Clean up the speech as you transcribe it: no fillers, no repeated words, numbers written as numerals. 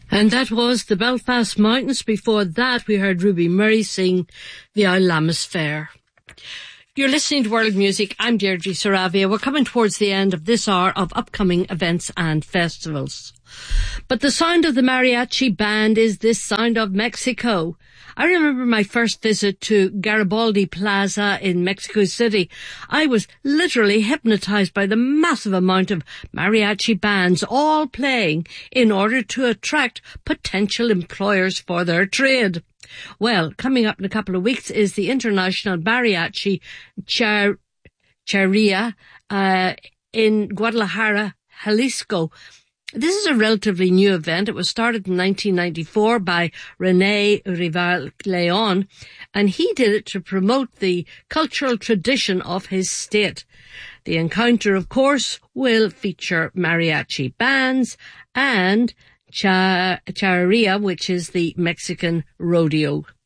And that was the Belfast Mountains. Before that, we heard Ruby Murray sing the Ould Lammas Fair. You're listening to World Music. I'm Deirdre Saravia. We're coming towards the end of this hour of upcoming events and festivals. But the sound of the mariachi band is this sound of Mexico. I remember my first visit to Garibaldi Plaza in Mexico City. I was literally hypnotized by the massive amount of mariachi bands all playing in order to attract potential employers for their trade. Well, coming up in a couple of weeks is the International Mariachi Charreria in Guadalajara, Jalisco. This is a relatively new event. It was started in 1994 by René Rival Leon, and he did it to promote the cultural tradition of his state. The encounter, of course, will feature mariachi bands and charreria, which is the Mexican rodeo.